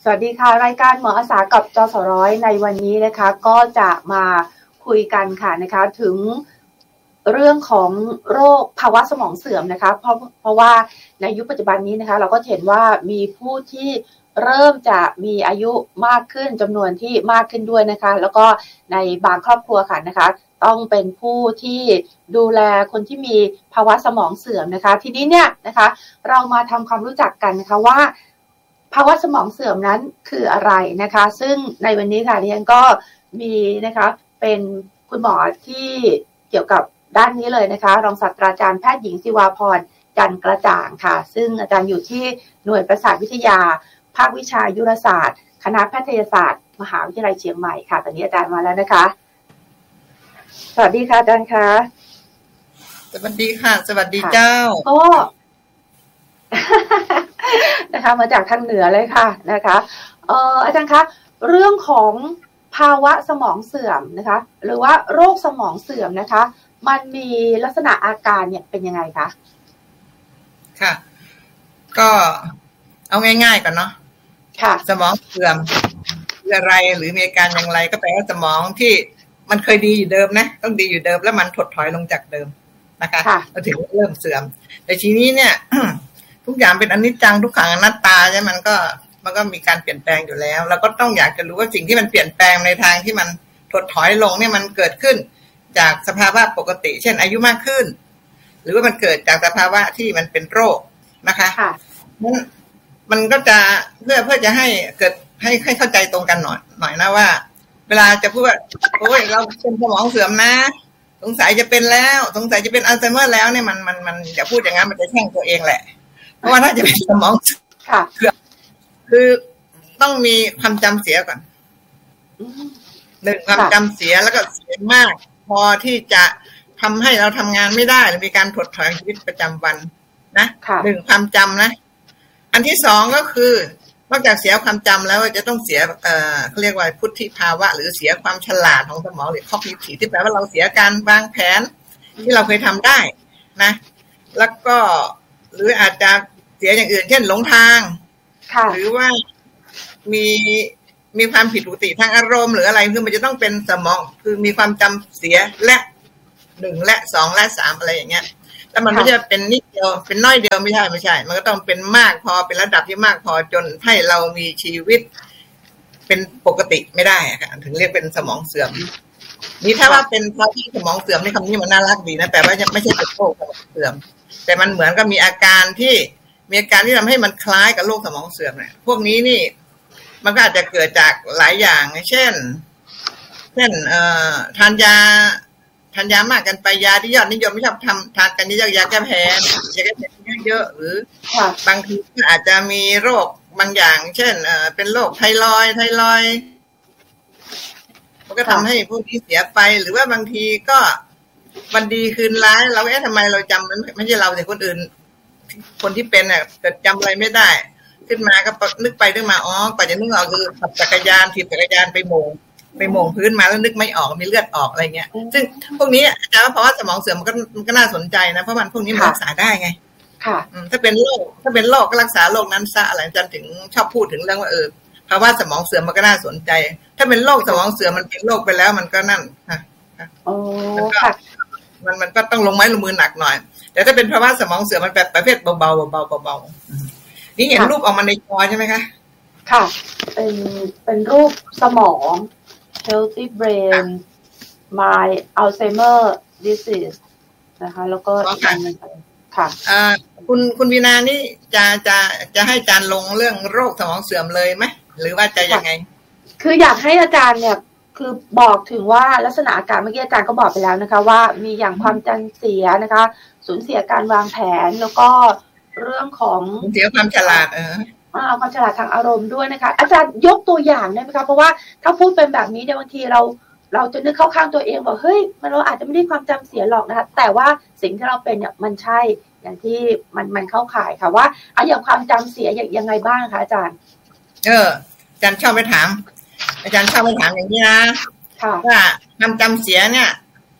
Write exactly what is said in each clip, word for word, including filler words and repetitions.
สวัสดีค่ะรายการหมออาสากับจสร้อยในวันนี้นะคะก็จะมาคุยกันค่ะนะคะถึงเรื่องของโรคภาวะสมองเสื่อมนะคะเพราะเพราะว่าในยุคปัจจุบันนี้นะคะเราก็เห็นว่ามีผู้ที่เริ่มจะมีอายุมากขึ้นจำนวนที่มากขึ้นด้วยนะคะแล้วก็ในบางครอบครัวค่ะนะคะต้องเป็นผู้ที่ดูแลคนที่มีภาวะสมองเสื่อมนะคะทีนี้เนี่ยนะคะเรามาทำความรู้จักกันนะคะว่าภาวะสมองเสื่อมนั้นคืออะไรนะคะซึ่งในวันนี้ค่ะดิฉันก็มีนะคะเป็นคุณหมอที่เกี่ยวกับด้านนี้เลยนะคะรองศาสตราจารย์แพทย์หญิงศิวาพรจันกระจ่างค่ะซึ่งอาจารย์อยู่ที่หน่วยประสาทวิทยาภาควิชายุรศาสตร์คณะแพทยศาสตร์มหาวิทยาลัยเชียงใหม่ค่ะตอนนี้อาจารย์มาแล้วนะคะสวัสดีค่ะอาจารย์คะสวัสดีค่ะสวัสดีเจ้าโอ้นะคะมาจากทางเหนือเลยค่ะนะคะเอ่ออาจารย์คะเรื่องของภาวะสมองเสื่อมนะคะหรือว่าโรคสมองเสื่อมนะคะมันมีลักษณะอาการเนี่ยเป็นยังไงคะค่ะก็เอาง่ายๆก่อนเนาะค่ะสมองเสื่อมคืออะไรหรือมีอาการอย่างไรก็แปลว่าสมองที่มันเคยดีอยู่เดิมนะต้องดีอยู่เดิมแล้วมันถดถอยลงจากเดิมนะคะเราถึงเริ่มเสื่อมแต่ทีนี้เนี่ย ทุกอย่างเป็นอนิจจังทุกขังอนัตตาใช่มันก็มันก็มีการเปลี่ยนแปลงอยู่แล้วเราก็ต้องอยากจะรู้ว่าสิ่งที่มันเปลี่ยนแปลงในทางที่มันถดถอยลงเนี่ยมันเกิดขึ้นจากสภาวะปกติเช่นอายุมากขึ้นหรือว่ามันเกิดจากสภาวะที่มันเป็นโรคนะคะมันมันก็จะเพื่อเพื่อจะให้เกิดให้ให้เข้าใจตรงกันหน่อยหน่อยนะว่าเวลาจะพูดว่าโอ้ยเราเป็นสมองเสื่อมนะสงสัยจะเป็นแล้วสงสัยจะเป็นอัลไซเมอร์แล้วเนี่ยมันมันมันอย่าพูดอย่างนั้นมันจะแช่งตัวเองแหละเพราะว่าถ้าจะเป็นสมองเสื่อมคือต้องมีความจำเสียก่อนหนึ่งความจำเสียแล้วก็เสียมากพอที่จะทำให้เราทำงานไม่ได้หรือมีการถดถอยชีวิตประจำวันนะหนึ่งความจำนะอันที่สองก็คือนอกจากเสียความจำแล้วจะต้องเสียเอ่อเขาเรียกว่าพุทธิภาวะหรือเสียความฉลาดของสมองหรือ cognitive ที่แปลว่าเราเสียการวางแผนที่เราเคยทำได้นะแล้วก็หรืออาจจะเสียอย่างอื่นเช่นหลงทางหรือว่ามีมีความผิดปกติทางอารมณ์หรืออะไรคือมันจะต้องเป็นสมองคือมีความจำเสียและหนึ่งและสองและสามอะไรอย่างเงี้ยแล้วมันไม่ใช่เป็นนิดเดียวเป็นน้อยเดียวไม่ใช่ไม่ใช่มันก็ต้องเป็นมากพอเป็นระดับที่มากพอจนให้เรามีชีวิตเป็นปกติไม่ได้ค่ะถึงเรียกเป็นสมองเสื่อมนี่ถ้าว่าเป็นภาวะสมองเสื่อมนี่คำนี้มันน่ารักดีนะแต่ว่าไม่ใช่เป็นโรคสมองเสื่อมแต่มันเหมือนกับมีอาการที่มีอาการที่ทำให้มันคล้ายกับโรคสมองเสื่อมเนี่ยพวกนี้นี่มันก็อาจจะเกิดจากหลายอย่างเช่นเช่นเอ่อทานยาทานยามากกันไปยาที่ยอดนิยมไม่ชอบทำทานกันเยอะๆยาแก้แพ้ยาแก้แพ้เยอะหรือบางทีก็อาจจะมีโรคบางอย่างเช่นเอ่อเป็นโรคไทรอยด์ไทรอยด์มันก็ทำให้พวกนี้เสียไปหรือว่าบางทีก็วันดีคืนร้ายเราเอ๊ะทำไมเราจำมันไม่ใช่เราแต่คนอื่นคนที่เป็นเนี่ยเกิดจำอะไรไม่ได้ขึ้นมาก็นึกไปนึกมาอ๋อกว่าจะนึกออกคือขับจักรยานถีบจักรยานไปโมงไปโมงพื้นมาแล้วนึกไม่ออกมีเลือดออกอะไรเงี้ยซึ่งพวกนี้อาจารย์ว่าเพราะว่าสมองเสื่อมมันก็มันก็น่าสนใจนะเพราะมันพวกนี้มันรักษาได้ไงค่ะถ้าเป็นโรคถ้าเป็นโรคก็รักษาโรคนั้นซะอะไรอาจารย์ถึงชอบพูดถึงเรื่องว่าเออภาวะสมองเสื่อมมันก็น่าสนใจถ้าเป็นโรคสมองเสื่อมมันเป็นโรคไปแล้วมันก็นั่นค่ะโอ้ค่ะมันมันก็ต้องลงไม้ลงมือหนักหน่อยแต่ถ้าเป็นภาวะสมองเสื่อมมันแบบประเภทเบาๆเบาๆเบาๆนี่เห็นรูปออกมาในจอใช่ไหมคะค่ะเป็นเป็นรูปสมอง healthy brain my Alzheimer disease นะคะแล้วก็ค่ะอ่าคุณคุณวีนานี่จะจะจะให้อาจารย์ลงเรื่องโรคสมองเสื่อมเลยไหมหรือว่าจะยังไงคืออยากให้อาจารย์เนี่ยคือบอกถึงว่าลักษณะอาการเมื่อกี้อาจารย์ก็บอกไปแล้วนะคะว่ามีอย่างความจำเสียนะคะสูญเสียการวางแผนแล้วก็เรื่องของเสียความฉลาดเออเอาความฉลาดทางอารมณ์ด้วยนะคะอาจารย์ยกตัวอย่างได้ไหมคะเพราะว่าถ้าพูดเป็นแบบนี้เดี๋ยวบางทีเราเราจะนึกเข้าข้างตัวเองว่าเฮ้ยมันเราอาจจะไม่ได้ความจำเสียหรอกนะคะแต่ว่าสิ่งที่เราเป็นเนี่ยมันใช่อย่างที่มันมันเข้าข่ายค่ะว่าเอาอย่างความจำเสียอย่างยังไงบ้างคะอาจารย์เอออาจารย์ชอบไปถามอาจารย์ชอบไปถามอย่างนี้นะว่าความจำเสียเนี่ย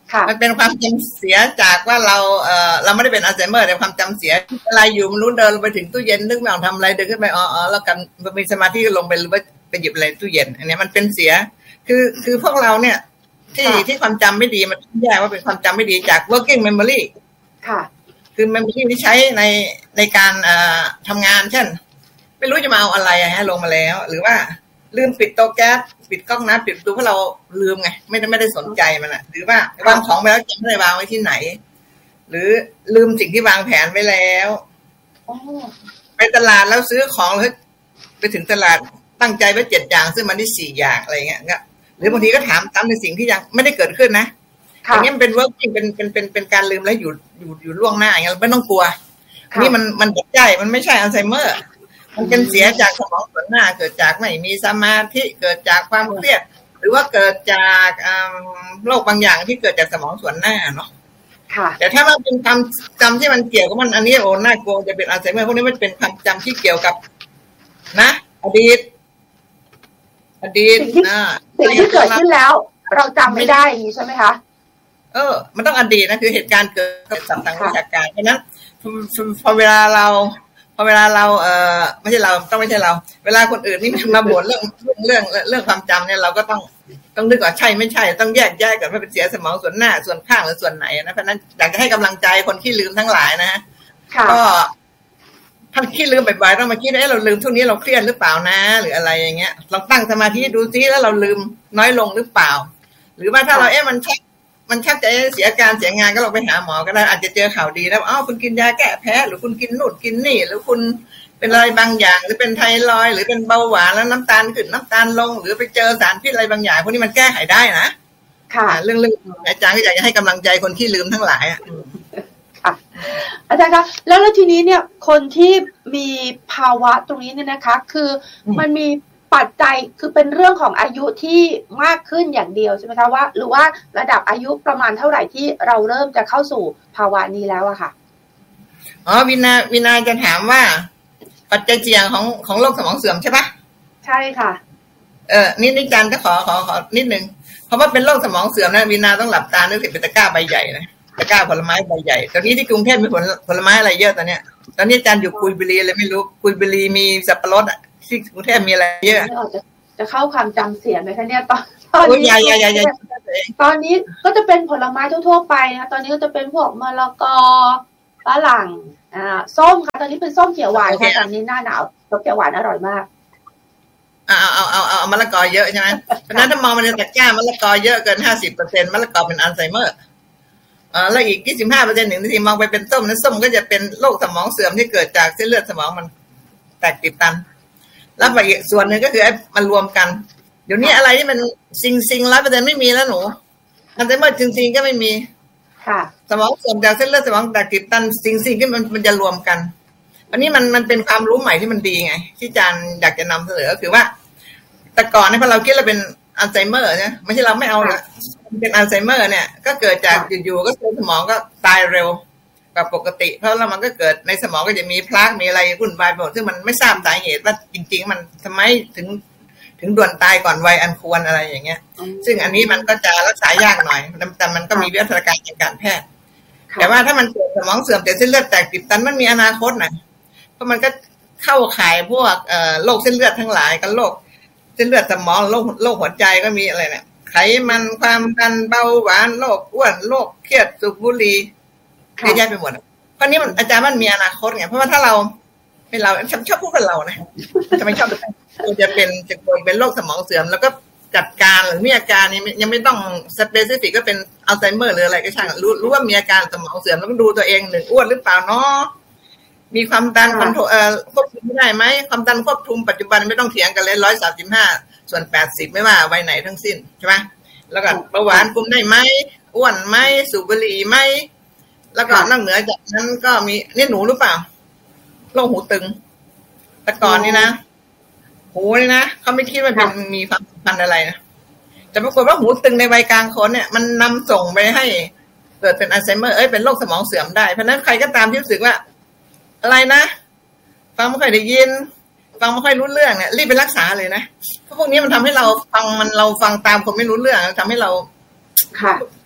มันเป็นความจำเสียจากว่าเราเอ่อเราไม่ได้เป็นอัลไซเมอร์แต่ความจำเสียอะไรอยู่มันรู้เดินไปถึงตู้เย็นนึกไม่ออกทำอะไรเดินขึ้นไปอ๋ออ๋อแล้วกันมีสมาธิก็ลงไปหรือว่าไปหยิบอะไรตู้เย็นอันนี้มันเป็นเสียคือคือพวกเราเนี่ยที่ที่ความจำไม่ดีมันแยกว่าเป็นความจำไม่ดีจาก working memory ค่ะคือ memory ที่ใช้ในในการเอ่อทำงานเช่นไม่รู้จะมาเอาอะไรฮะลงมาแล้วหรือว่าลืมปิดโต๊ะแก๊สปิดก๊อกน้ำปิดประตูเพราะเราลืมไงไม่ได้ไม่ได้สนใจมันอ่ะหรือว่าวางของไปแล้วจำไม่ได้วางไว้ที่ไหนหรือลืมสิ่งที่วางแผนไว้แล้วไปตลาดแล้วซื้อของแล้วไปถึงตลาดตั้งใจไว้เจ็ดอย่างซึ่งมันได้สี่อย่างอะไรเงี้ยหรือบางทีก็ถามตามในสิ่งที่ยังไม่ได้เกิดขึ้นนะอย่างนี้มันเป็น working เป็นเป็นเป็นเป็นการลืมแล้วอยู่อยู่อยู่ล่วงหน้าอย่างเงี้ยเราไม่ต้องกลัวนี่มันมันใช่มันไม่ใช่อัลไซเมอร์มันเป็นเสียจากสมองส่วนหน้าเกิดจากไม่มีสมาธิเกิดจากความเครียดหรือว่าเกิดจากโรคบางอย่างที่เกิดจากสมองส่วนหน้าเนาะแต่ถ้ามันเป็นความจำที่มันเกี่ยวกับมันอันนี้โอ้น่ากลัวจะเป็นอัลไซเมอร์พวกนี้มันเป็นความจำที่เกี่ยวกับนะอดีตอดีตนะสิ่งที่เกิดขึ้นแล้วเราจำไม่ได้อย่างนี้ใช่ไหมคะเออมันต้องอดีตนะคือเหตุการณ์เกิดกับสัมพันธ์วิชาการเพราะนั้นพอเวลาเราพอเวลาเราเออไม่ใช่เราต้องไม่ใช่เราเวลาคนอื่นนี่มาบ่นเรื่องเรื่องเรื่องความจำเนี่ยเราก็ต้องต้องนึกว่าใช่ไม่ใช่ต้องแยกแยกกันว่าเป็นเสียสมองส่วนหน้าส่วนข้างหรือส่วนไหนนะเพราะนั้นอยากจะให้กำลังใจคนที่ลืมทั้งหลายนะก็ท่านขี้ลืมบ่อยๆต้องมาคิดว่าเราลืมช่วงนี้เราเครียดหรือเปล่านะหรืออะไรอย่างเงี้ยลองตั้งสมาธิดูซิแล้วเราลืมน้อยลงหรือเปล่าหรือว่าถ้าเราเอ๊ะมันชักมันชักจะเสียการเสียงานก็ลองไปหาหมอก็ได้อาจจะเจอข่าวดีแล้วอ้าวคุณกินยาแก้แพ้หรือคุณกินนู่นกินนี่หรือคุณเป็นอะไรบางอย่างหรือเป็นไทรอยด์หรือเป็นเบาหวานแล้วน้ำตาลขึ้นน้ำตาลลงหรือไปเจอสารพิษอะไรบางอย่างพวกนี้มันแก้ไขได้นะค่ะเรื่องเรื่องอาจารย์ก็อยากจะให้กำลังใจคนที่ลืมทั้งหลายอ่ะอาจารย์คะแล้วแล้วทีนี้เนี่ยคนที่มีภาวะตรงนี้เนี่ยนะคะคือมันมีปัจจัยคือเป็นเรื่องของอายุที่มากขึ้นอย่างเดียวใช่ไหมคะว่าหรือว่าระดับอายุประมาณเท่าไหร่ที่เราเริ่มจะเข้าสู่ภาวะนี้แล้วอะค่ะอ๋อวินาวินาจะถามว่าปัจจัยเสี่ยงของของโรคสมองเสื่อมใช่ปะใช่ค่ะเออนี่นิจันจะขอขอขอนิดนึงเพราะว่าเป็นโรคสมองเสื่อมนะวินาต้องหลับตานึกถึงเป็นตะกร้าใบใหญ่นะตะกร้าผลไม้ใบใหญ่ตอนนี้ที่กรุงเทพมีผลผลไม้อะไรเยอะตอนเนี้ยตอนนี้อาจารย์อยู่กุยบุรีเลยไม่รู้กุยบุรีมีสับปะรดอ่ะที่กรุงเทพมีอะไรเยอะจะจะเข้าความจำเสียไหมคะเนี่ยตอนตอนนี้ตอนนี้ก็จะเป็นผลไม้ทั่วๆไปนะตอนนี้ก็จะเป็นพวกมะละกอฝรั่งอ่าส้มค่ะตอนนี้เป็นส้มเขียวหวานค่ะตอนนี้หน้าหนาวส้มเขียวหวานอร่อยมากเอาเอาเอาเอาเอามะละกอเยอะใช่ไหมเพราะนั้นถ้ามองมันในตะกร้ามะละกอเยอะเกินห้าสิบเปอร์เซ็นต์มะละกอเป็นอัลไซเมอร์อ่าแล้วอีกยี่สิบห้าเปอร์เซ็นต์หนึ่งที่มองไปเป็นส้มนั้นส้มก็จะเป็นโรคสมองเสื่อมที่เกิดจากเส้นเลือดสมองมันแตกติดตันแล้วไปอีกส่วนหนึ่งก็คือไอ้มันรวมกันเดี๋ยวนี้อะไรที่มันซิงซิงร้อยเปอร์เซ็นต์ไม่มีแล้วหนูอัลไซเมอร์จริงๆก็ไม่มีค่ะสมองเสื่อมจากเส้นเลือดสมองแตกติดตันซิงซิงที่มันมันจะรวมกันอันนี้มันมันเป็นความรู้ใหม่ที่มันดีไงที่อาจารย์อยากจะนำเสนอก็คือว่าแต่ก่อนเนี่ยพอเราคิดเราเป็นอัลไซเมอร์เนี่ยไม่ใช่เราไม่เอาละเป็นอัลไซเมอร์เนี่ยก็เกิดจากอยู่ๆก็เซลล์สมองก็ตายเร็วกว่าปกติเพราะแล้วมันก็เกิดในสมองก็จะมีพลาสมีอะไรวุ่นวายไปหมดซึ่งมันไม่ทราบสาเหตุว่าจริงๆมันทำไมถึงถึงด่วนตายก่อนวัยอันควรอะไรอย่างเงี้ยซึ่งอันนี้มันก็จะรักษายากหน่อยแต่มันก็มีวิทยาการทางการแพทย์แต่ว่าถ้ามันเกิดสมองเสื่อมแต่เส้นเลือดแตกติดตันมันมีอนาคตนะเพราะมันก็เข้าข่ายพวกโรคเส้นเลือดทั้งหลายกับโรคเส้นเลือดสมองโรคโรคหัวใจก็มีอะไรเนี่ยไขมันความดันเบาหวานโรคอ้วนโรคเครียดสูบบุหรี่เยอะแยะไปหมดเพราะนี้มันอาจารย์มันมีอนาคตไงเพราะว่าถ้าเราเป็นเราชอบชอบพูดกับเรานะทำไมชอบจะเป็นจะป่วยเป็นโรคสมองเสื่อมแล้วก็จัดการหรือมีอาการนี้ยังไม่ต้องสเปซิฟิกก็เป็นอัลไซเมอร์หรืออะไรก็ช่างรู้รู้ว่ามีอาการสมองเสื่อมแล้วก็ดูตัวเองหนึ่งอ้วนหรือเปล่าเนาะมีความดันคอนโทรลเอ่อควบคุมได้ไหมความดันควบคุมปัจจุบันไม่ต้องเถียงกันเลยร้อยสามสิบห้าส่วนแปดสิบไม่ว่าวัยไหนทั้งสิ้นใช่ไหมแล้วก็เบาหวานคุมได้ไหมอ้วนไหมสูบบุหรี่ไหมแล้วก็นอกเหนือจากนั้นก็มีนี่หนูหรือเปล่าโรคหูตึงแต่ก่อนนี่นะหูนี่นะเขาไม่คิดว่าเป็นมีความสัมพันธ์อะไรนะแต่ปรากฏว่าหูตึงในวัยกลางคนเนี่ยมันนำส่งไปให้เกิดเป็นอัลไซเมอร์เอ้ยเป็นโรคสมองเสื่อมได้เพราะนั้นใครก็ตามที่รู้สึกว่าอะไรนะฟังไม่ค่อยได้ยินฟังไม่ค่อยรู้เรื่องเนี่ยรีบไปรักษาเลยนะเพราะพวกนี้มันทำให้เราฟังมันเราฟังตามคนไม่รู้เรื่องทำให้เราค่ะ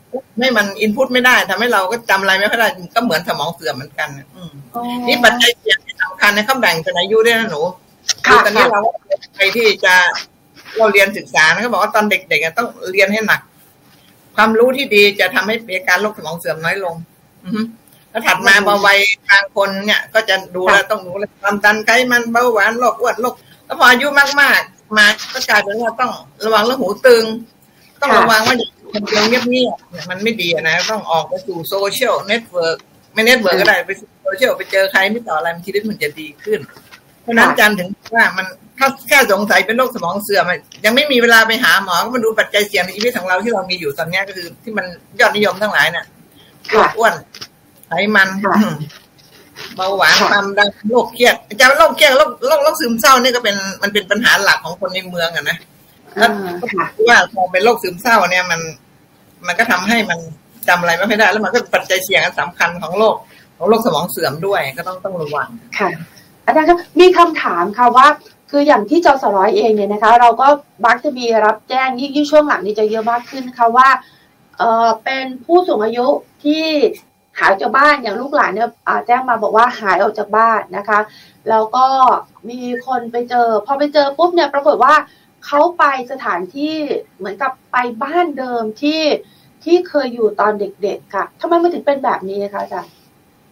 ไม่มันอินพุตไม่ได้ทำให้เราก็จำอะไรไม่ค่อยได้ก็เหมือนสมองเสื่อมเหมือนกันอืมนี่ปัจจัยเสี่ยงที่สำคัญในเขาแบ่งเป็นอายุด้วยนะหนูคือตอนนี้เราใครที่จะเราเรียนศึกษานะเขาบอกว่าตอนเด็กๆต้องเรียนให้หนักความรู้ที่ดีจะทำให้อาการโรคสมองเสื่อมน้อยลงอือแล้วถัดมาพอวัยกลางคนเนี่ยก็จะดูแลต้องดูแลความดันไขมันเบาหวานโรคอ้วนโรคแล้วพออายุมากๆมาก็กลายเป็นว่าต้องระวังเรื่องหูตึงต้องระวังว่าคนเดียวเงียบๆมันไม่ดีนะต้องออกไปสู่โซเชียลเน็ตเวิร์กไม่เน็ตเวิร์กก็ได้ไปโซเชียลไปเจอใครไม่ต่ออะไรมันชีวิตมันจะดีขึ้นเพราะนั้นจันถึงว่ามันถ้าแค่สงสัยเป็นโรคสมองเสื่อมยังไม่มีเวลาไปหาหมอก็มาดูปัจจัยเสี่ยงในชีวิตของเราที่เรามีอยู่ตอนนี้ก็คือที่มันยอดนิยมทั้งหลายเนี่ยโรคอ้วนไขมันเบาหวานความดันโรคเครียดอาจารย์โรคเครียดโรคโรคโรคซึมเศร้านี่ก็เป็นมันเป็นปัญหาหลักของคนในเมืองอะนะแล้วว่าพอเป็นโรคซึมเศร้าเนี่ยมันมันก็ทำให้มันจำอะไรไม่ได้แล้วมันก็ปัจจัยเสี่ยงอันสำคัญของโรคของโรคสมองเสื่อมด้วยก็ต้องต้องระวังค่ะอาจารย์ครับมีคำถามค่ะว่าคืออย่างที่จสร้อยเองเนี่ยนะคะเราก็มักจะมีรับแจ้งยิ่งยิ่งช่วงหลังนี้จะเยอะมากขึ้นค่ะว่าเออเป็นผู้สูงอายุที่หายจากบ้านอย่างลูกหลานเนี่ยแจ้งมาบอกว่าหายออกจากบ้านนะคะแล้วก็มีคนไปเจอพอไปเจอปุ๊บเนี่ยปรากฏว่าเขาไปสถานที่เหมือนกับไปบ้านเดิมที่ที่เคยอยู่ตอนเด็กๆค่ะทำไมมันถึงเป็นแบบนี้คะอาจารย์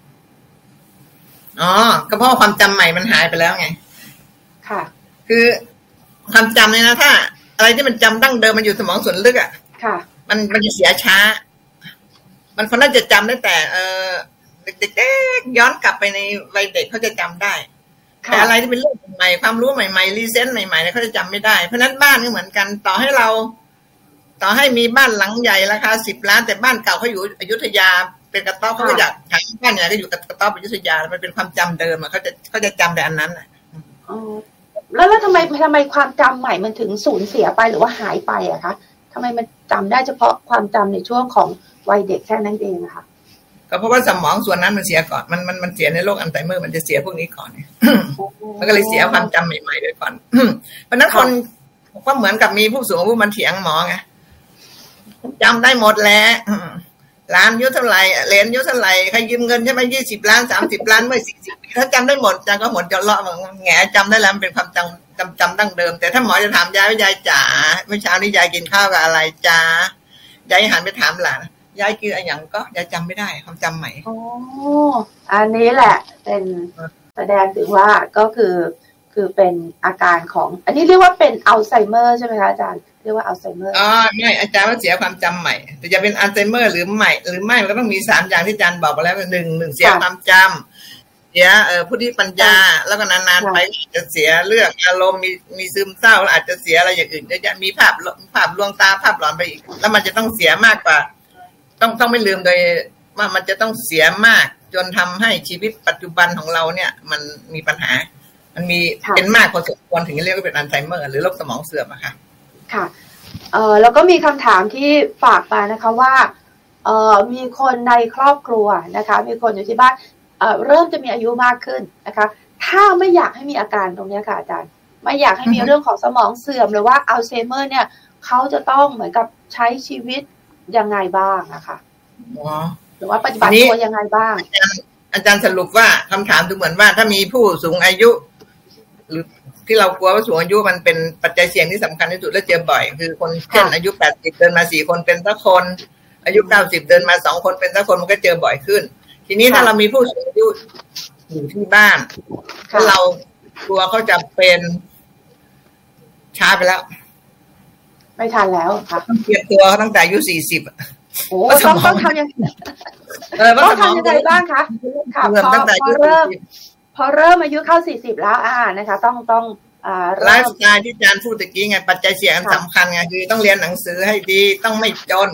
อ๋อก็เพราะความจำใหม่มันหายไปแล้วไงค่ะคือความจำเนี่ยนะถ้าอะไรที่มันจำดั้งเดิมมันอยู่สมองส่วนลึกอ่ะค่ะมันมันจะเสียช้ามันคนน่าจะจำได้แต่เออเด็กๆย้อนกลับไปในวัยเด็กเขาจะจำได้แต่อะไรที่เป็นเรื่องใหม่ความรู้ใหม่ๆรีเซนต์ใหม่ๆเนี่ยเขาจะจำไม่ได้เพราะนั้นบ้านก็เหมือนกันต่อให้เราต่อให้มีบ้านหลังใหญ่ราคาสิบล้านแต่บ้านเก่าเขาอยู่อยุธยาเป็นกระต๊อบเขาก็อยากถามบ้านเนี่ยก็อยู่กับกระต๊อบอยุธยามันเป็นความจำเดิมอ่ะเขาจะเขาจะจำแต่อันนั้นอ่ะอ๋อแล้วแล้วทำไมทำไมความจำใหม่มันถึงสูญเสียไปหรือว่าหายไปอะคะทำไมมันจำได้เฉพาะความจำในช่วงของวัยเด็กแค่นั้นเองนะคะก็เพราะว่าสมองส่วนนั้นมันเสียก่อนมันมันมันเสียในโรคอัลไซเมอร์มันจะเสียพวกนี้ก่อนมันก็เลยเสียความจำใหม่ๆด้วยก่อนเพราะนั้นคนก็เหมือนกับมีผู้สูงอายุมันเถียงหมอไงจำได้หมดแล้วล้านยุเท่าไหร่เหรียญยุเท่าไหร่ใครยืมเงินใช่ไหมยี่สิบล้านสามสิบล้านเมื่อสี่สิบปีถ้าจำได้หมดจังก็หมดจะเลาะแง่จำได้แล้วมันเป็นความจำจำจำดั้งเดิมแต่ถ้าหมอจะถามยายว่ายายจ๋าเมื่อเช้านี้ยายกินข้าวกับอะไรจ๋ายายหันไปถามหลานยายกินอะไรอย่างก็ยายจำไม่ได้ความจำใหม่อ๋ออันนี้แหละเป็นแสดงถึงว่าก็คือคือเป็นอาการของอันนี้เรียกว่าเป็นอัลไซเมอร์ใช่ไหมคะอาจารย์เรียกว่าอัลไซเมอร์อ๋อไม่อาจารย์ว่าเสียความจำใหม่แต่จะเป็นอัลไซเมอร์หรือใหม่หรือไม่มันก็ต้องมีสามอย่างที่อาจารย์บอกไปแล้วหนึ่งหนึ่งเสียความจำเสียเอ่อผู้ที่ปัญญาแล้วก็นานๆไปจะเสียเรื่องอารมณ์มีมีซึมเศร้าอาจจะเสียอะไรอย่างอื่นจะมีภาพภาพลวงตาภาพหลอนไปอีกแล้วมันจะต้องเสียมากกว่าต้องต้องไม่ลืมโดยว่ามันจะต้องเสียมากจนทำให้ชีวิตปัจจุบันของเราเนี่ยมันมีปัญหามันมีเป็นมากพอสมควรถึงจะเรียกว่าเป็นอัลไซเมอร์หรือโรคสมองเสื่อมอะค่ะค่ะเอ่อแล้วก็มีคำถามที่ฝากมานะคะว่าเอ่อมีคนในครอบครัวนะคะมีคนอยู่ที่บ้านเอ่อเริ่มจะมีอายุมากขึ้นนะคะถ้าไม่อยากให้มีอาการตรงนี้ค่ะอาจารย์ไม่อยากให้มีเรื่องของสมองเสื่อมหรือว่าอัลไซเมอร์เนี่ยเขาจะต้องเหมือนกับใช้ชีวิตยังไงบ้างอะค่ะหรือว่าปฏิบัติตัวยังไงบ้างอาจารย์อาจารย์สรุปว่าคำถามดูเหมือนว่าถ้ามีผู้สูงอายุหรือที่เรากลัวว่าสูงอายุมันเป็นปัจจัยเสี่ยงที่สำคัญที่สุดและเจอบ่อยคือคนเช่นอายุแปดสิบเดินมาสี่คนเป็นสักคนอายุเก้าสิบเดินมาสองคนเป็นสักคนมันก็เจอบ่อยขึ้นทีนี้ถ้าเรามีผู้สูงอายุอยู่ที่บ้านถ้าเรากลัวเขาจะเป็นช้าไปแล้วไม่ทันแล้วค่ะต้องเตรียมตัวตั้งแต่อายุสี่สิบโอ้ต้องต้องทำยังต้องทำยังไงบ้างคะค่ะพอเริ่มพอเริ่มอายุเข้าสี่สิบแล้วอ่านะคะต้องต้องอ่าไลฟ์สไตล์ที่อาจารย์พูดตะกี้ไงปัจจัยเสี่ยงสำคัญไงคือต้องเรียนหนังสือให้ดีต้องไม่จน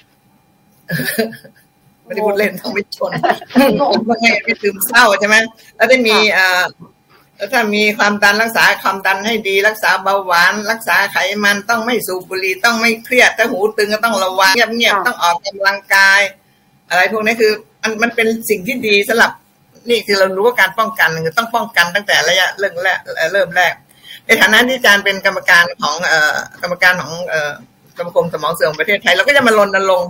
ไม่ได้พูดเล่นต้องไม่จนต้องไงไม่ซึมเศร้าใช่ไหมแล้วได้มีอ่าแล้วถ้ามีความดันรักษาความดันให้ดีรักษาเบาหวานรักษาไขมันต้องไม่สูบบุหรี่ต้องไม่เครียดถ้าหูตึงก็ต้องระวังเงียบๆต้องออกกำลังกายอะไรพวกนี้คือมันมันเป็นสิ่งที่ดีสำหรับนี่คือเรารู้ว่าการป้องกันคือต้องป้องกันตั้งแต่ระยะเริ่มแรกเริ่มแรกในฐานะที่อาจารย์เป็นกรรมการของเอ่อกรรมการของเอ่อสมาคมสมองเสื่อมประเทศไทยเราก็จะมารณรงค์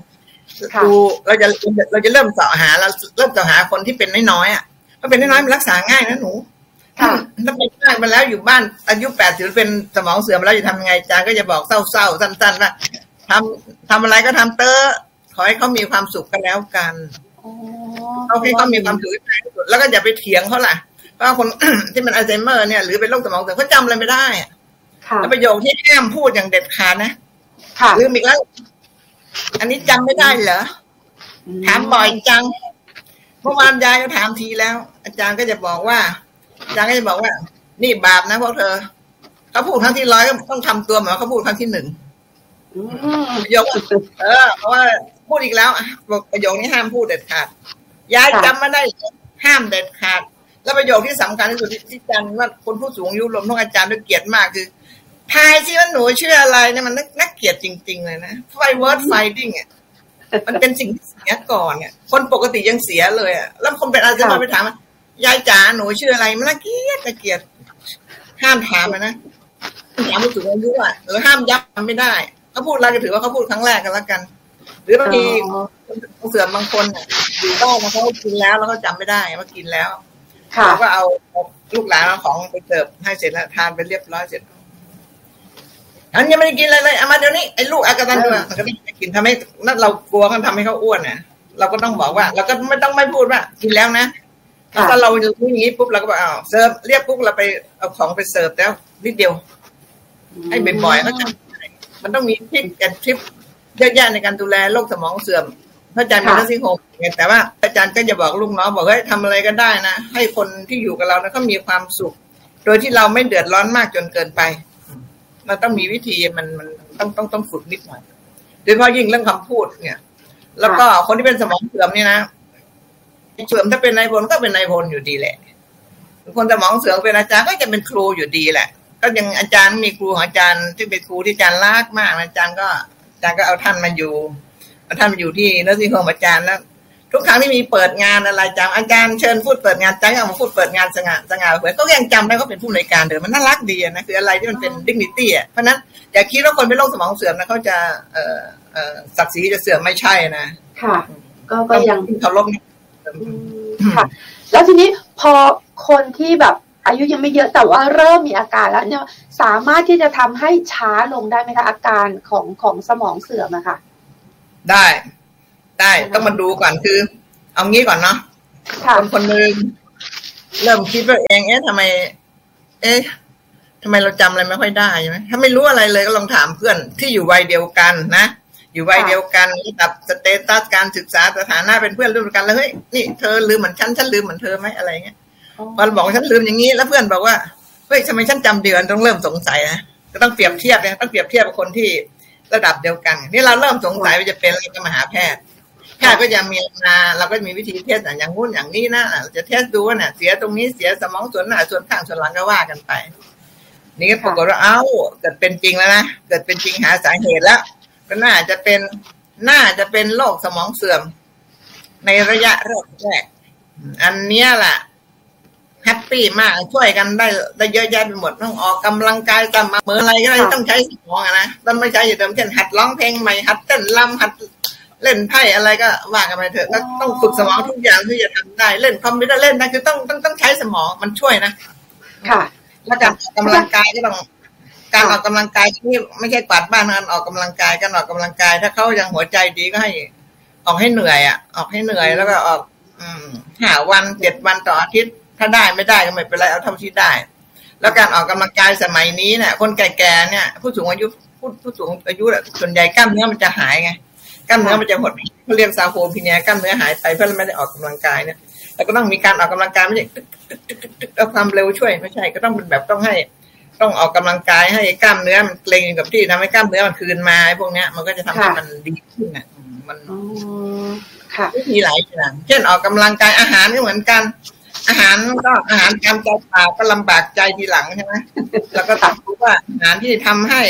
ดูเราจะเราจะเริ่มเสาะหาเราเริ่มเสาะหาคนที่เป็นน้อยๆอ่ะเพราะเป็นน้อยๆมันรักษาง่ายนะหนูถ้าเป็นง่ายมาแล้วอยู่บ้านอายุแปดสิบเป็นสมองเสื่อมแล้วจะทำยังไงอาจารย์ก็จะบอกเศร้าๆสั้นๆว่าทำทำอะไรก็ทำเตอขอให้เขามีความสุขกันแล้วกันเอาให้เขามีความสุขแล้วก็อย่าไปเถียงเขาล่ะเพราะคน ที่มันอัลไซเมอร์เนี่ยหรือเป็นโรคสมองเสื่อมเขาจำอะไรไม่ได้แล้วประโยคที่ห้ามพูดอย่างเด็ดขาดนะลืมอีกแล้วอันนี้จำไม่ได้เหรอถามบ่อยจังเมื่อวานยายก็ถามทีแล้วอาจารย์ก็จะบอกว่าอาจารย์ก็จะบอกว่านี่บาปนะพวกเธอเขาพูดครั้งที่ร้อยก็ต้องทำตัวเหมือนเขาพูดครั้งที่หนึ่งประโยคเออเพราะว่าพูดอีกแล้วประโยคนี้ห้ามพูดเด็ดขาดยายจำมาได้ห้ามเด็ดขาดแล้วประโยคที่สำคัญที่สุดที่อาจารย์ว่าคนผู้สูงอายุรวมทั้งอาจารย์ด้วยเกียรติมากคือทายสิว่าหนูเชื่ออะไรเนี่ยมันนักเกียรติจริงๆเลยนะไฟเวิร์ดไฟดิ้งอ่ะมันเป็นสิ่งที่เสียก่อนเนี่ยคนปกติยังเสียเลยอ่ะแล้วคนเป็นอาจารย์ไปถามว่ายายจ๋าหนูเชื่ออะไรมันนักเกียรตินักเกียรติห้ามถามนะถามผู้สูงอายุอ่ะหรือห้ามย้ำไม่ได้เขาพูดอะไรก็ถือว่าเขาพูดครั้งแรกกันแล้วกันหรือบางทีเสื่อมบางคนอยู่บ้านเขากินแล้วแล้วเขาจำไม่ได้ว่ากินแล้วเราก็เอาลูกหลานเอาของไปเสิร์ฟให้เสร็จแล้วทานไปเรียบร้อยเสร็จอันยังไม่ได้กินอะไรเลยเอามาเดี๋ยวนี้ไอ้ลูกอากาตันด้วยมันก็ไม่ได้กินทำให้นั่นเรากลัวเขาทำให้เขาอ้วนน่ะเราก็ต้องบอกว่าเราก็ไม่ต้องไม่พูดว่ากินแล้วนะถ้าเราจะพูดอย่างนี้ปุ๊บเราก็บอกอ้าวเสิร์ฟเรียกปุ๊บเราไปเอาของไปเสิร์ฟแล้วนิดเดียวให้บ่อยๆแล้วมันต้องมีทริปกันทริปเยอะแยะในการดูแลโรคสมองเสื่อมพระอาจารย์มีนักซิ่งโฮมแต่ว่าอาจารย์ก็จะบอกลูกน้องบอกเฮ้ยทำอะไรก็ได้นะให้คนที่อยู่กับเรานะเขามีความสุขโดยที่เราไม่เดือดร้อนมากจนเกินไปมันต้องมีวิธีมันมันต้องต้องต้องฝึกนิดหน่อยโดยเฉพาะยิ่งเรื่องคำพูดเนี่ยแล้วก็คนที่เป็นสมองเสื่อมนี่นะเสื่อมถ้าเป็นนายพลก็เป็นนายพลอยู่ดีแหละคนสมองเสื่อมเป็นอาจารย์ก็จะเป็นครูอยู่ดีแหละก็ยังอาจารย์มีครูของอาจารย์ที่เป็นครูที่อาจารย์รักมากอาจารย์ก็อาจารย์ก็เอาท่านมาอยู่เอาท่านมาอยู่ที่นักซิ่งโฮมอาจารย์แล้วทุกครั้งที่มีเปิดงานอะไรจำอาจารย์เชิญพูดเปิดงานจ้างเอามาพูดเปิดงานสง่าสง่าเผยก็ยังจำได้เขาเป็นผู้อำนวยการเดิมมันน่ารักดีนะคืออะไรที่มันเป็นดิกนิตี้อ่ะเพราะนั้นอย่าคิดว่าคนเป็นโรคสมองเสื่อมนะเขาจะเอ่อเอ่อศักดิ์ศรีจะเสื่อมไม่ใช่นะค่ะก็ก็ยังเคารพค่ะแล้วทีนี้พอคนที่แบบอายุยังไม่เยอะแต่ว่าเริ่มมีอาการแล้วเนี่ยสามารถที่จะทำให้ช้าลงได้ไหมคะอาการของของสมองเสื่อมอะค่ะได้ได้ต้องมาดูก่อนคือเอางี้ก่อนเนาะคนคนนึงเริ่มคิดว่าเองเอ๊ะทำไมเอ๊ะทำไมเราจำอะไรไม่ค่อยได้ใช่ไหมถ้าไม่รู้อะไรเลยก็ลองถามเพื่อนที่อยู่วัยเดียวกันนะอยู่วัยเดียวกันระดับสเตตัสการศึกษาสถานะเป็นเพื่อนร่วมกันแล้วเฮ้ยนี่เธอลืมเหมือนฉันฉันลืมเหมือนเธอไหมอะไรเงี้ยพอเราบอกฉันลืมอย่างนี้แล้วเพื่อนบอกว่าเฮ้ยทำไมฉันจำเดือนต้องเริ่มสงสัยนะก็ต้องเปรียบเทียบนะต้องเปรียบเทียบกับคนที่ระดับเดียวกันนี่เราเริ่มสงสัยว่าจะเป็นอะไรก็มาหาแพทย์แพทย์ก็จะมีมาเราก็มีวิธีเทสอย่างงู้นอย่างนี้นะเราจะเทสดูว่าเนี่ยเสียตรงนี้เสียสมองส่วนหน้าส่วนข้างส่วนหลังก็ว่ากันไปนี่ก็ปรากฏว่าเอ้าเกิดเป็นจริงแล้วนะเกิดเป็นจริงหาสาเหตุแล้วก็น่าจะเป็นน่าจะเป็นโรคสมองเสื่อมในระยะแรกอันนี้แหละแฮปปี้มากช่วยกันได้ได้เยอะแยะไปหมดต้องออกกำลังกายตามมืออะไรก็ได้ต้องใช้สมองนะต้องไม่ใช้อย่างเดิมเช่นหัดร้องเพลงใหม่หัดเต้นรำหัดเล่นไพ่อะไรก็ว่ากันไปเถอะก็ต้องฝึกสมองทุกอย่างที่จะทำได้เล่นคอมพิวเตอร์เล่นได้คือต้องต้องต้องใช้สมองมันช่วยนะค่ะแล้วการออกกำลังกายก็ต้องการออกกำลังกายที่ไม่ใช่กวาดบ้านการออกกำลังกายการออกกำลังกายถ้าเขายังหัวใจดีก็ให้ออกให้เหนื่อยอ่ะออกให้เหนื่อยแล้วก็ออกอืมห้าวันเจ็ดวันต่ออาทิตย์ถ้าได้ไม่ได้ก็ไม่เป็นไรเอาเท่าที่ได้แล้วการออกกำลังกายสมัยนี้เนี่ยคนแก่ๆเนี่ยผู้สูงอายุผู้ผู้สูงอายุส่วนใหญ่กล้ามเนื้อมันจะหายไงกล้ามเนื้อมันจะหดเขาเรียกซาโฟพีเนียกล้ามเนื้อหายไปเพราะไม่ได้ออกกำลังกายเนี่ยแล้วก็ต้องมีการออกกำลังกายไม่ใช่เอาความเร็วช่วยไม่ใช่ก็ต้องเป็นแบบต้องให้ต้องออกกำลังกายให้กล้ามเนื้อมันเกร็งกับที่ทำให้กล้ามเนื้อมันคืนมาไอ้พวกเนี้ยมันก็จะทำให้มันดีขึ้นอ่ะมันวิธีหลายอย่างเช่นออกกำลังกายอาหารก็เหมือนกันอาหารก็อาหารตามใจปากก็ลำบากใจทีหลังใช่ไหมแล้วก็ต้องรู้ว่าอาหารที่ทำให้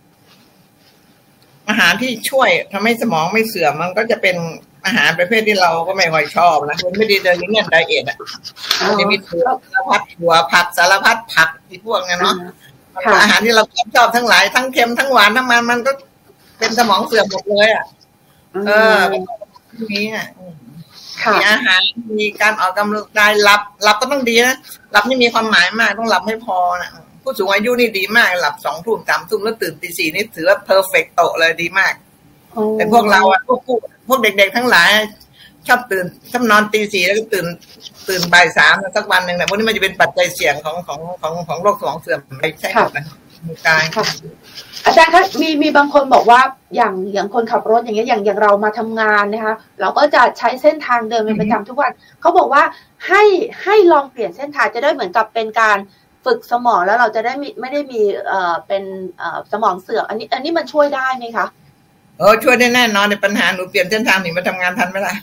อาหารที่ช่วยทำให้สมองไม่เสื่อมมันก็จะเป็นอาหารประเภทที่เราก็ไม่ค่อยชอบนะมันไม่ดีเดินเงี้ยไดเอทอ่ะจะมีถั่วสารพัดถั่วผักสารพัดผักที่พวกนั้นเนาะอาหารที่เราชอบทั้งหลายทั้งเค็มทั้งหวานทั้งมันมันก็เป็นสมองเสื่อมหมดเลยอ่ะเออนี้อ่ะมีอาหารมีการออกกำลังกายหลับหลับก็ต้องดีนะหลับนี่มีความหมายมากต้องหลับให้พอนะผู้สูงอายุนี่ดีมากหลับสองทุ่มสามทุ่มแล้วตื่นตีสี่นี่ถือว่าเพอร์เฟกต์โตเลยดีมากแต่พวกเราอ่ะพวกพวกเด็กๆทั้งหลายชอบตื่นชอบนอนตีสี่แล้วก็ตื่นตื่นบ่ายสามสักวันหนึ่งแต่พวกนี้มันจะเป็นปัจจัยเสี่ยงของของของของโรคสมองเสื่อมไม่ใช่หมดนะกายอาจารย์คะมีมีบางคนบอกว่าอย่างอย่างคนขับรถอย่างเงี้ยอย่างอย่างเรามาทำงานนะคะเราก็จะใช้เส้นทางเดิมเป็นประจำทุกวันเขาบอกว่าให้ให้ลองเปลี่ยนเส้นทางจะได้เหมือนกับเป็นการฝึกสมองแล้วเราจะได้ไม่ไม่ได้มีเอ่อเป็นเอ่อสมองเสื่อมอันนี้อันนี้มันช่วยได้ไหมคะเออช่วยได้แน่นอนในปัญหาหนูเปลี่ยนเส้นทางหนีมาทำงานทันไหมล่ะ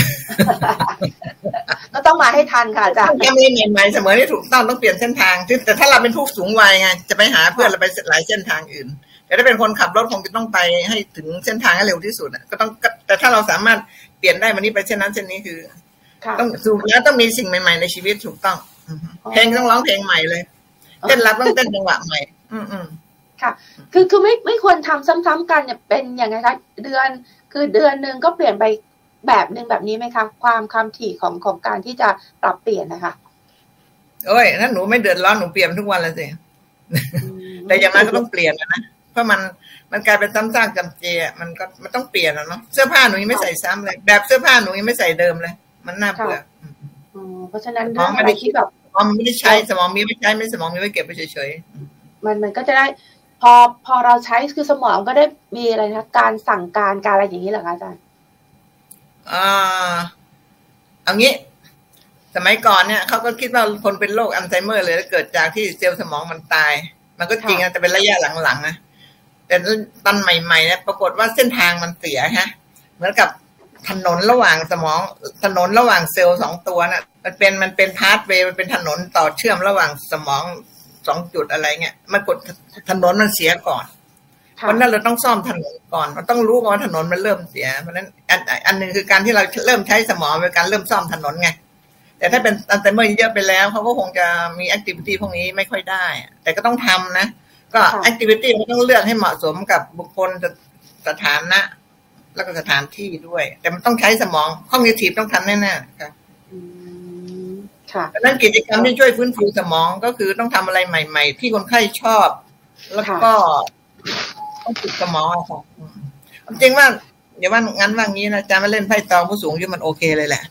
ก็ต้องมาให้ทันค่ะอาจารย์ยังมีใหม่ๆเสมอที่ถูกต้องต้องเปลี่ยนเส้นทางแต่ถ้าเราเป็นผู้สูงวัยไงจะไปหาเพื่อนเราไปหลายเส้นทางอื่นแต่ถ้าเป็นคนขับรถคงจะต้องไปให้ถึงเส้นทางให้เร็วที่สุดก็ต้องแต่ถ้าเราสามารถเปลี่ยนได้วันนี้ไปเช่นนั้นเช่นนี้คือต้องสูงแล้วต้องมีสิ่งใหม่ๆในชีวิตถูกต้องเพลงต้องร้องเพลงใหม่เลยเต้นรับต้องเต้นจังหวะใหม่อืมอืมค่ะคือคือไม่ไม่ควรทำซ้ำๆกันเนี่ยเป็นอย่างไรคะเดือนคือเดือนหนึ่งก็เปลี่ยนไปแบบหนึ่งแบบนี้ไหมคะความความถี่ของของการที่จะปรับเปลี่ยนนะคะโอ้ยถ้าหนูไม่เดือดร้อนหนูเปลี่ยนทุกวันเลยสิแต่อย่างนั้นก็ต้องเปลี่ยนนะเพราะมันมันกลายเป็นซ้ำซากจำเจมันก็มันต้องเปลี่ยนอ่ะเนาะเสื้อผ้าหนูยังไม่ใส่ซ้ำเลยแบบเสื้อผ้าหนูยังไม่ใส่เดิมเลยมันน่าเบื่อเพราะฉะนั้นเรื่องอะไรที่แบบสมองไม่ได้ใช้สมองมีไม่ใช้ไม่สมองมีไว้เก็บไปเฉยๆมันมันก็จะได้พอพอเราใช้คือสมองก็ได้มีอะไรนะการสั่งการการอะไรอย่างนี้เหรอคะอาจารย์อ่าเอางี้สมัยก่อนเนี่ยเขาก็คิดว่าคนเป็นโรคอัลไซเมอร์เลยแล้วเกิดจากที่เซลล์สมองมันตายมันก็จริงนะแต่เป็นระยะหลังๆนะแต่ตอนใหม่ๆเนี่ยปรากฏว่าเส้นทางมันเสียฮะเหมือนกับถนนระหว่างสมองถนนระหว่างเซลล์สองตัวน่ะมันเป็นมันเป็นพาสเวย์มันเป็นถนนต่อเชื่อมระหว่างสมองสองจุดอะไรเงี้ยมันกดถนนมันเสียก่อนเพราะนั้นเราต้องซ่อมถนนก่อนมันต้องรู้ก่อนว่าถนนมันเริ่มเสียเพราะนั้นอันอันนึงคือการที่เราเริ่มใช้สมองเป็นการเริ่มซ่อมถนนไงแต่ถ้าเป็นอัลไซเมอร์เยอะไปแล้วเขาก็คงจะมีแอคทิวิตี้พวกนี้ไม่ค่อยได้แต่ก็ต้องทำนะก็แอคทิวิตี้มันต้องเลือกให้เหมาะสมกับบุคคลสถานะแล้วก็สถานที่ด้วยแต่มันต้องใช้สมองคognitiveทีฟต้องทำแน่ๆค่ะค่ะดังนั้นกิจกรรมที่ช่วยฟื้นฟูสมองก็คือต้องทำอะไรใหม่ๆที่คนไข้ชอบแล้วก็ต้องฝึกสมองค่ะจริงว่าอย่าว่างั้นว่างี้นะจะมาเล่นไพ่ตองผู้สูงอายุมันโอเคเลยแหละ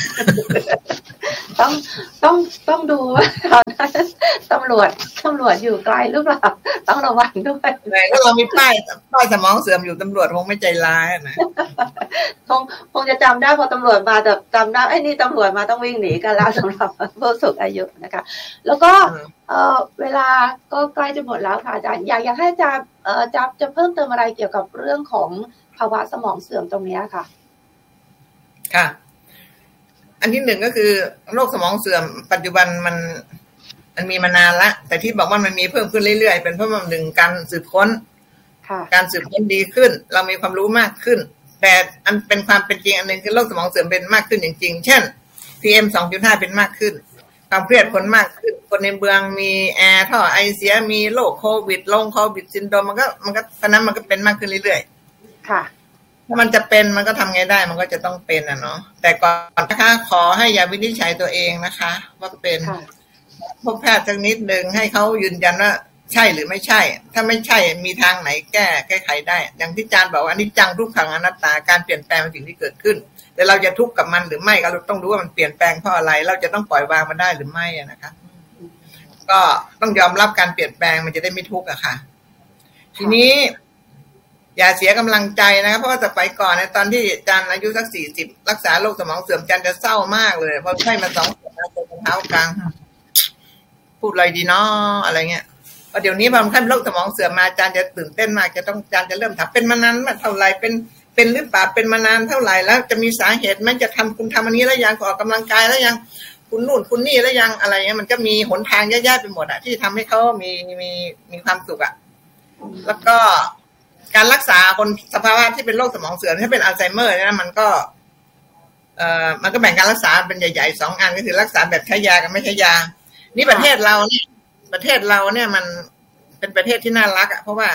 ต้องต้องต้องดูว่าตำรวจตำรวจอยู่ไกลหรือเปล่าต้องระวังด้วยถ้าเรามีป้ายป้ายสมองเสื่อมอยู่ตำรวจคงไม่ใจร้ายนะคงคงจะจำได้พอตำรวจมาแต่จำได้ไอ้นี่ตำรวจมาต้องวิ่งหนีกันแล้วสำหรับผู้สูงอายุนะคะแล้วก็เอ่อเวลาก็ใกล้จะหมดแล้วค่ะอาจารย์อยากอยากให้อาจารย์เอ่อจะจะเพิ่มเติมอะไรเกี่ยวกับเรื่องของภาวะสมองเสื่อมตรงนี้ค่ะค่ะอันที่หนึ่งก็คือโรคสมองเสื่อมปัจจุบันมันมันมีมานานละแต่ที่บอกว่ามันมีเพิ่มขึ้นเรื่อยๆเป็นเพราะว่าหนึ่งการสืบค้นการสืบค้นดีขึ้นเรามีความรู้มากขึ้นแต่อันเป็นความเป็นจริงอันนึงคือโรคสมองเสื่อมเป็นมากขึ้นจริงๆเช่น พี เอ็ม สองจุดห้า เป็นมากขึ้นความเครียดคนมากขึ้นคนในเมืองมีแอร์ท่อไอเสียมีโรคโควิดลงโควิดซินโดรมมันก็มันก็เพราะนั้นมันก็เป็นมากขึ้นเรื่อยๆค่ะถ้ามันจะเป็นมันก็ทำไงได้มันก็จะต้องเป็นอ่ะเนาะแต่ก่อนนะคะขอให้อย่าวินิจฉัยตัวเองนะคะว่าเป็นพบแพทย์สักนิดนึงให้เขายืนยันว่าใช่หรือไม่ใช่ถ้าไม่ใช่มีทางไหนแก้แก้ไขได้อย่างที่อาจารย์บอกว่าอนิจจังทุกขังอนัตตาการเปลี่ยนแปลงเป็นสิ่งที่เกิดขึ้นแต่เราจะทุกข์กับมันหรือไม่เราต้องรู้ว่ามันเปลี่ยนแปลงเพราะอะไรเราจะต้องปล่อยวางมันได้หรือไม่นะคะก็ต้องยอมรับการเปลี่ยนแปลงมันจะได้ไม่ทุกข์อะค่ะทีนี้อย่าเสียกำลังใจนะครับเพราะว่าสมัยก่อนในตอนที่อาจารย์อายุสักสี่สิบรักษาโรคสมองเสื่อมอาจารย์จะเศร้ามากเลยเพราะใช่มาสองคนเอาเท้ากลางพูดอะไรดีเนาะอะไรเงี้ยพอเดี๋ยวนี้พอขั้นโรคสมองเสื่อมมาอาจารย์จะตื่นเต้นมากจะต้องอาจารย์จะเริ่มถามเป็นมานานมาเท่าไหร่เป็นเป็นหรือเปล่าเป็นมานานเท่าไหร่แล้วจะมีสาเหตุไหมจะทำคุณทำอันนี้แล้วยังออกกำลังกายแล้วยังคุณนู่นคุณนี่แล้วยังอะไรเงี้ยมันก็มีหนทางแย่ๆไปหมดอะที่ทำให้เขามีมีมีความสุขอะแล้วก็การรักษาคนสภาวะที่เป็นโรคสมองเสื่อมถ้าเป็นอัลไซเมอร์เนี่ยมันก็เอ่อมันก็แบ่งการรักษาเป็นใหญ่ๆสองอันก็คือรักษาแบบใช้ยากับไม่ใช้ยานี่ประเทศเราเนี่ยประเทศเราเนี่ยมันเป็นประเทศที่น่ารักอ่ะเพราะว่า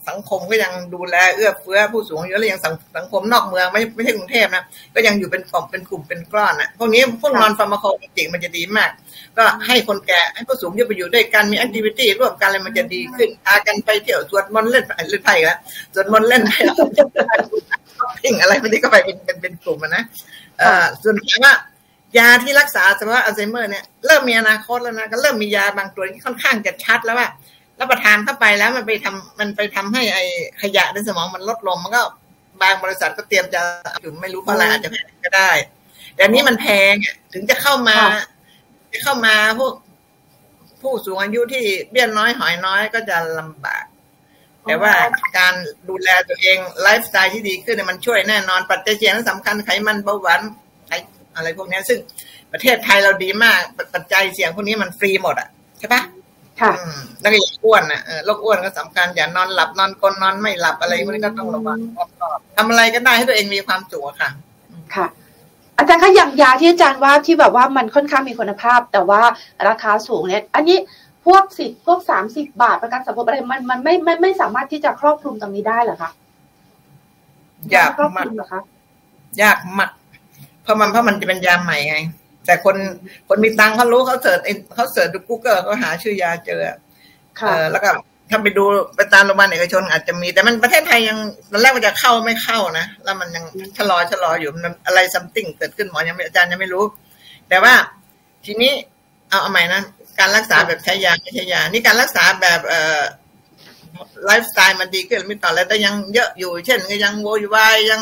สังคมก็ยังดูแลเอื้อเฟื้อผู้สูงอายุและยังสังคมนอกเมืองไม่ไม่ใช่กรุงเทพนะก็ยังอยู่เป็นกลุ่มเป็นกลุ่มเป็นก้อนอ่ะพวกนี้พวกนอนฟาร์มาโคจริงมันจะดีมากก็ให้คนแก่ให้ผู้สูงอายุไปอยู่ด้วยกันมีแอคทิวิตี้ร่วมกันอะไรมันจะดีขึ้นพากันไปเที่ยวสวดมนต์เล่นเล่นไพ่แล้วสวดมนต์เล่นไพ่พิงอะไรพวกนี้ก็ไปเป็นเป็นเป็นกลุ่มนะเอ่อส่วนว่ายาที่รักษาสภาวะอัลไซเมอร์เนี่ยเริ่มมีอนาคตแล้วนะก็เริ่มมียาบางตัวที่ค่อนข้างจะชัดแล้วว่ารับประทานเข้าไปแล้วมันไปทำมันไปทำให้ไอขยะในสมองมันลดลงมันก็บางบริษัทก็เตรียมจะถึงไม่รู้เพราะอะไรอาจจะแพงก็ได้แต่นี้มันแพงถึงจะเข้ามาจะเข้ามาพวกผู้สูงอายุที่เบี้ยน้อยหอยน้อยก็จะลำบากแต่ว่าการดูแลตัวเองไลฟ์สไตล์ที่ดีขึ้นมันช่วยแน่นอนปัจจัยเสี่ยงสำคัญไขมันเบาหวานอะไรพวกนี้ซึ่งประเทศไทยเราดีมากปัจจัยเสี่ยงพวกนี้มันฟรีหมดอ่ะใช่ปะค่ะแล้วก็อย่าอ้วนนะโรคอ้วนก็สำคัญอย่านอนหลับนอนกลนนอนไม่หลับอะไรพวกนี้ก็ต้องระวังทำอะไรก็ได้ให้ตัวเองมีความสุขค่ะค่ะอาจารย์คะอย่างยาที่อาจารย์ว่าที่แบบว่ามันค่อนข้างมีคุณภาพแต่ว่าราคาสูงเนี่ยอันนี้พวกสิบพวกสามสิบบาทประกันสังคมอะไรมันมันไม่ไม่ไม่สามารถที่จะครอบคลุมตรงนี้ได้เหรอคะยากมากเหรอคะยากมากเพราะมันเพราะมันจะเป็นยาใหม่ไงแต่คนคนมีตังค์เขารู้เขาเสิร์ชเขาเสิร์ชดู Google เขาหาชื่อยาเจอค่ะแล้วก็ถ้าไปดูไปตามโรงพยาบาลเอกชนอาจจะมีแต่มันประเทศไทยยังตอนแรกมันจะเข้าไม่เข้านะแล้วมันยังชะลอชะลออยู่มันอะไรซัมติงเกิดขึ้นหมอยังไม่อาจารย์ยังไม่รู้แต่ว่าทีนี้เอาเอาใหม่นะการรักษาแบบใช้ยาไม่ใช้ยานี่การรักษาแบบเอ่อไลฟ์สไตล์มันดีขึ้นไม่ต่อแล้วแต่ยังเยอะอยู่เช่นก็ยังโวยวายยัง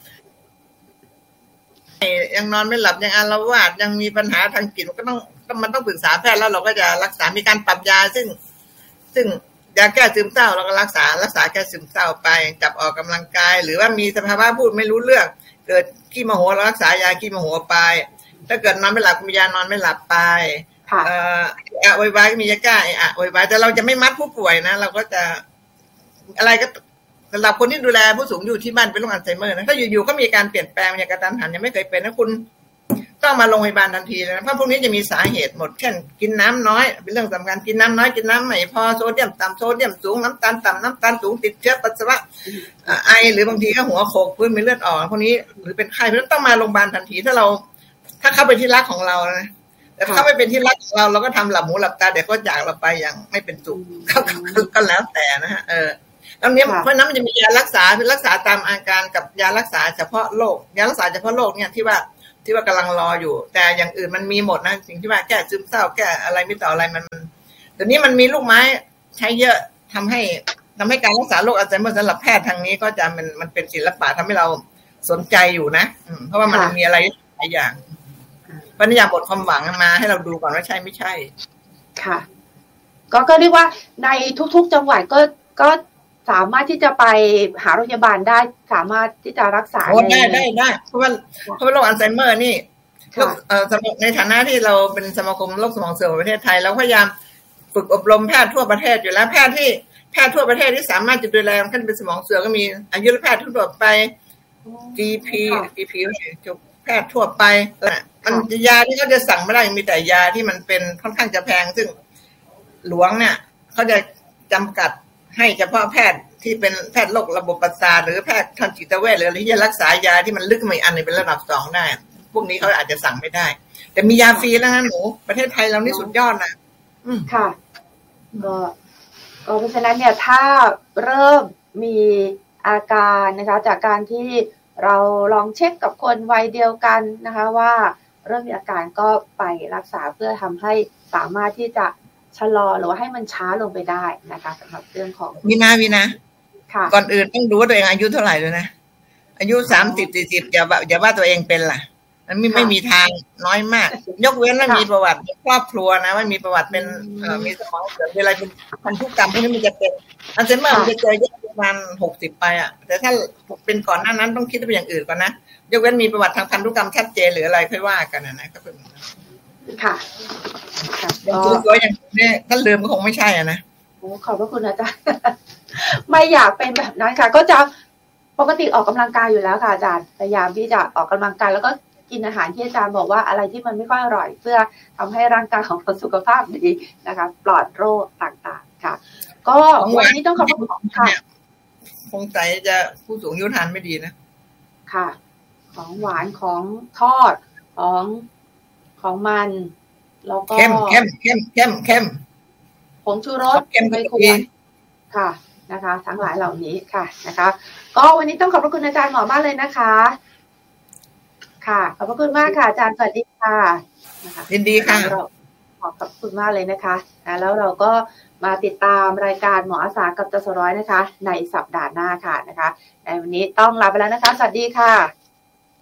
ยังนอนไม่หลับยังอาละวาดยังมีปัญหาทางจิตมันก็ต้องมันต้องปรึกษาแพทย์แล้วเราก็จะรักษามีการปรับยาซึ่งซึ่งยาแก้ซึมเศร้าเราก็รักษารักษาแก้ซึมเศร้าไปจับออกกำลังกายหรือว่ามีสภาวะพูดไม่รู้เรื่องเกิดขี้โมโหเรารักษายาขี้โมโหไปถ้าเกิดนอนไม่หลับมียานอนไม่หลับไปเอ่ออะโวยวายก็มียาแก้อะโวยวายแต่เราจะไม่มัดผู้ป่วยนะเราก็จะอะไรก็สำหรับคนที่ดูแลผู้สูงอยู่ที่บ้านเป็นโรคอัลไซเมอร์นะถ้าอยู่ๆก็มีการเปลี่ยนแปลงอย่างกระทันหันยังไม่เคยเป็นนะคุณต้องมาโรงพยาบาลทันทีนะเพราะพวกนี้จะมีสาเหตุหมดเช่นกินน้ำน้อยเป็นเรื่องสำคัญกินน้ำน้อยกินน้ำไม่พอโซเดียมต่ำโซเดียมสูงน้ำตาลต่ำน้ำตาลสูงติดเชื้อปัสสาวะไอหรือบางทีก็หัวโขกพื้นมีเลือดออกพวกนี้หรือเป็นไข้เพราะต้องมาโรงพยาบาลทันทีถ้าเราถ้าเข้าไปที่รักของเรานะแต่ถ้าไม่เป็นที่รักของเราเราก็ทำหลับหูหลับตาเดี๋ยวก็จากเราไปอย่างไม่เป็นสุขก็แล้วแต่นะฮะเออตรงนี้เพราะนั้นมันจะมียารักษาคือรักษาตามอาการกับยารักษาเฉพาะโรคยารักษาเฉพาะโรคเนี่ยที่ว่าที่ว่ากำลังรออยู่แต่อย่างอื่นมันมีหมดนะสิ่งที่ว่าแก้ซึมเศร้าแก้อะไรไม่ต่ออะไรมันเดี๋ยวนี้มันมีลูกไม้ใช้เยอะทำให้ทำให้การรักษาโรคอัลไซเมอร์สำหรับแพทย์ทางนี้ก็จะมันมันเป็นศิลปะทำให้เราสนใจอยู่นะเพราะว่ามันมีอะไรหลายอย่างปัญญาบทความหวังมาให้เราดูก่อนว่าใช่ไม่ใช่ค่ะก็ก็เรียกว่าในทุกๆจังหวัดก็ก็สามารถที่จะไปหาโรงพยาบาลได้สามารถที่จะรักษาได้ได้ได้เพราะว่าเพราะว่าโรคอัลไซเมอร์นี่ในฐานะที่เราเป็นสมาคมโรคสมองเสื่อมของประเทศไทยเราพยายามฝึกอบรมแพทย์ทั่วประเทศอยู่แล้วแพทย์ที่แพทย์ทั่วประเทศที่สามารถจะดูแลคนเป็นสมองเสื่อมก็มีอายุรแพทย์ทั่วไป จี พี จี พี จบแพทย์ทั่วไปมันยาที่เขาจะสั่งไม่ได้มีแต่ยาที่มันเป็นค่อนข้างจะแพงซึ่งหลวงเนี่ยเขาจะจำกัดให้เฉพาะแพทย์ที่เป็นแพทย์โรคระบบประสาทหรือแพทย์ทางจิตเวชหรือที่จะรักษายาที่มันลึกมาอีกอันนึงเป็นระดับสองได้พวกนี้เขาอาจจะสั่งไม่ได้แต่มียาฟรีแล้วนะหนูประเทศไทยเรานี่สุดยอดนะอืมค่ะก็ก็เพราะฉะนั้นเนี่ยถ้าเริ่มมีอาการนะคะจากการที่เราลองเช็คกับคนวัยเดียวกันนะคะว่าเริ่มมีอาการก็ไปรักษาเพื่อทำให้สามารถที่จะชะลอหรือว่าให้มันช้าลงไปได้นะคะสำหรับเรื่องของวินาวินาค่ะก่อนอื่นต้องดูว่าตัวเองอายุเท่าไหร่ด้วยนะอายุสามสิบสี่สิบอย่าว่าอย่าว่าตัวเองเป็นล่ะมันไม่ไม่มีทางน้อยมากยกเว้นว่ามีประวัติครอบครัวนะว่ามีประวัติเป็นมีสมองเสื่อมเวลาเป็นพันธุกรรมพวกนี้มันจะเป็นอัลไซเมอร์มันจะเจอเยอะประมาณหกสิบไปอ่ะแต่ถ้าเป็นก่อนหน้านั้นต้องคิดว่าเป็นอย่างอื่นก่อนนะยกเว้นมีประวัติทางพันธุกรรมชัดเจนหรืออะไรค่อยว่ากันนะนะก็เป็นค่ะอย่างสวยๆอย่างนี้ถ้าลืมก็คงไม่ใช่อ่ะนะโอ้ขอบพระคุณอาจารย์ไม่อยากเป็นแบบนั้นค่ะก็จะปกติออกกำลังกายอยู่แล้วค่ะอาจารย์พยายามที่จะออกกำลังกายแล้วก็กินอาหารที่อาจารย์บอกว่าอะไรที่มันไม่ค่อยอร่อยเพื่อทำให้ร่างกายของเราสุขภาพดีนะคะปลอดโรคต่างๆค่ะก็วันนี้ต้องขอบคุณค่ะคงใจจะผู้สูงอายุทานไม่ดีนะค่ะของหวานของทอดของของมันแล้วก็เข้มเข้มเข้มเข้มเข้มผงชูรสไม่ควรค่ะนะคะทั้งหลายเหล่านี้ค่ะนะคะก็วันนี้ต้องขอบพระคุณอาจารย์หมอมากเลยนะคะค่ะขอบพระคุณมากค่ะอาจารย์สวัสดีค่ะนะคะยินดีค่ะขอขอบคุณมากเลยนะคะแล้วเราก็มาติดตามรายการหมออาสากับจสร้อยนะคะในสัปดาห์หน้าค่ะนะคะในวันนี้ต้องลาไปแล้วนะคะสวัสดีค่ะ